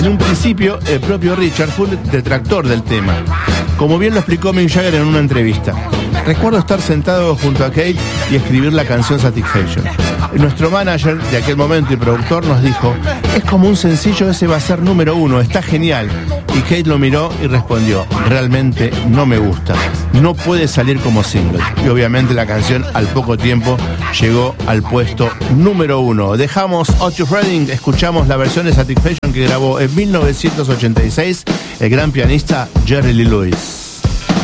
En un principio, el propio Richard fue un detractor del tema, como bien lo explicó Mick Jagger en una entrevista. Recuerdo estar sentado junto a Kate y escribir la canción Satisfaction. Nuestro manager de aquel momento y productor nos dijo: es como un sencillo, ese va a ser número 1, está genial. Y Kate lo miró y respondió: realmente no me gusta, no puede salir como single. Y obviamente la canción al poco tiempo llegó al puesto número 1. Dejamos Otis Redding, escuchamos la versión de Satisfaction que grabó en 1986 el gran pianista Jerry Lee Lewis.